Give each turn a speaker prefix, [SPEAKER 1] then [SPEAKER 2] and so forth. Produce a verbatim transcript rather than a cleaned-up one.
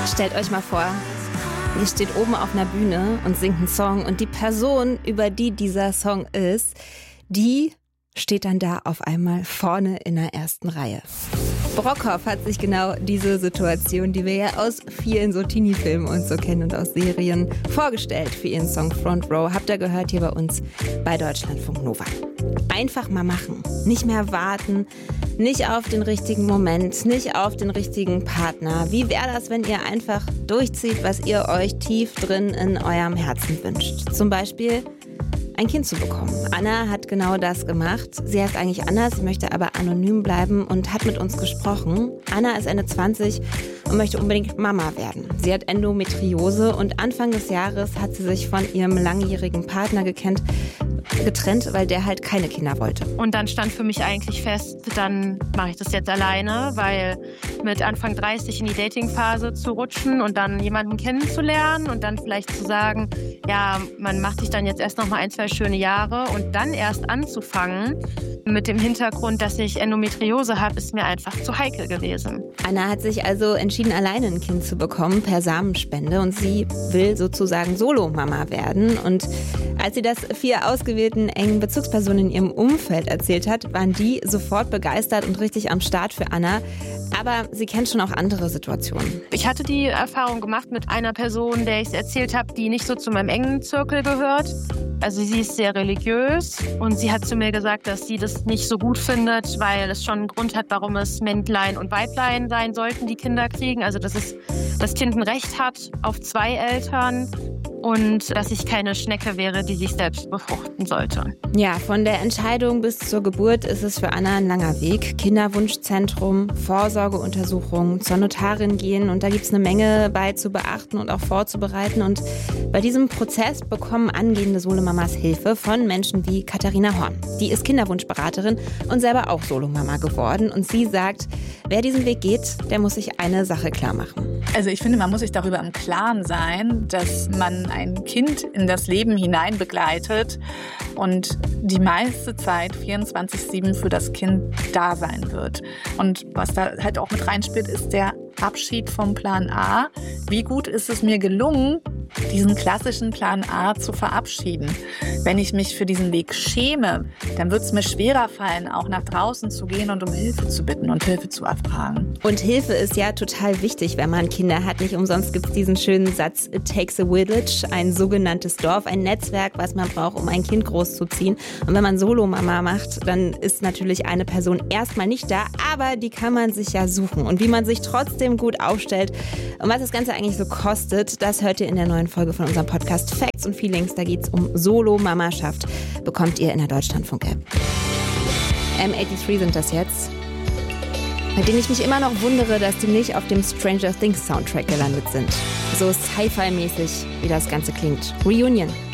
[SPEAKER 1] Stellt euch mal vor, ihr steht oben auf einer Bühne und singt einen Song und die Person, über die dieser Song ist, die steht dann da auf einmal vorne in der ersten Reihe. Brockhoff hat sich genau diese Situation, die wir ja aus vielen so Teenie-Filmen und so kennen und aus Serien, vorgestellt für ihren Song Front Row. Habt ihr gehört hier bei uns bei Deutschlandfunk Nova. Einfach mal machen, nicht mehr warten, nicht auf den richtigen Moment, nicht auf den richtigen Partner. Wie wäre das, wenn ihr einfach durchzieht, was ihr euch tief drin in eurem Herzen wünscht? Zum Beispiel ein Kind zu bekommen. Anna hat genau das gemacht. Sie heißt eigentlich Anna, sie möchte aber anonym bleiben und hat mit uns gesprochen. Anna ist Ende zwanzig und möchte unbedingt Mama werden. Sie hat Endometriose und Anfang des Jahres hat sie sich von ihrem langjährigen Partner gekannt, getrennt, weil der halt keine Kinder wollte.
[SPEAKER 2] Und dann stand für mich eigentlich fest, dann mache ich das jetzt alleine, weil mit Anfang dreißig in die Datingphase zu rutschen und dann jemanden kennenzulernen und dann vielleicht zu sagen, ja, man macht sich dann jetzt erst noch mal ein, zwei schöne Jahre und dann erst anzufangen mit dem Hintergrund, dass ich Endometriose habe, ist mir einfach zu heikel gewesen.
[SPEAKER 1] Anna hat sich also entschieden, alleine ein Kind zu bekommen per Samenspende und sie will sozusagen Solo-Mama werden. Und als sie das vier ausgewählten engen Bezugspersonen in ihrem Umfeld erzählt hat, waren die sofort begeistert und richtig am Start für Anna. Aber sie kennt schon auch andere Situationen.
[SPEAKER 2] Ich hatte die Erfahrung gemacht mit einer Person, der ich es erzählt habe, die nicht so zu meinem engen Zirkel gehört. Also sie ist sehr religiös und sie hat zu mir gesagt, dass sie das nicht so gut findet, weil es schon einen Grund hat, warum es Männlein und Weiblein sein sollten, die Kinder kriegen. Also dass es, das Kind ein Recht hat auf zwei Eltern. Und dass ich keine Schnecke wäre, die sich selbst befruchten sollte.
[SPEAKER 1] Ja, von der Entscheidung bis zur Geburt ist es für Anna ein langer Weg. Kinderwunschzentrum, Vorsorgeuntersuchungen, zur Notarin gehen. Und da gibt es eine Menge bei zu beachten und auch vorzubereiten. Und bei diesem Prozess bekommen angehende Solomamas Hilfe von Menschen wie Katharina Horn. Die ist Kinderwunschberaterin und selber auch Solomama geworden. Und sie sagt, wer diesen Weg geht, der muss sich eine Sache klar machen.
[SPEAKER 3] Also ich finde, man muss sich darüber im Klaren sein, dass man ein Kind in das Leben hinein begleitet und die meiste Zeit vierundzwanzig sieben für das Kind da sein wird. Und was da halt auch mit reinspielt, ist der Abschied vom Plan A. Wie gut ist es mir gelungen, diesen klassischen Plan A zu verabschieden? Wenn ich mich für diesen Weg schäme, dann wird es mir schwerer fallen, auch nach draußen zu gehen und um Hilfe zu bitten und Hilfe zu erfragen.
[SPEAKER 1] Und Hilfe ist ja total wichtig, wenn man Kinder hat. Nicht umsonst gibt es diesen schönen Satz, it takes a village, ein sogenanntes Dorf, ein Netzwerk, was man braucht, um ein Kind großzuziehen. Und wenn man Solomama macht, dann ist natürlich eine Person erstmal nicht da, aber die kann man sich ja suchen. Und wie man sich trotzdem gut aufstellt und was das Ganze eigentlich so kostet, das hört ihr in der neuen Folge von unserem Podcast Facts und Feelings. Da geht es um Solo-Mamaschaft. Bekommt ihr in der Deutschlandfunk-App. M dreiundachtzig sind das jetzt, bei denen ich mich immer noch wundere, dass die nicht auf dem Stranger Things Soundtrack gelandet sind. So Sci-Fi-mäßig, wie das Ganze klingt. Reunion.